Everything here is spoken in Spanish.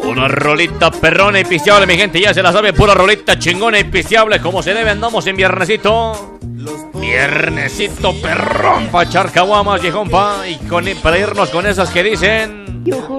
Una rolita perrona y pisteable, mi gente, ya se la sabe, pura rolita chingona y pisteable, como se debe. Andamos en viernesito. Viernesito perrón pa' echar caguamas, viejón, pa. Y para irnos con esas que dicen...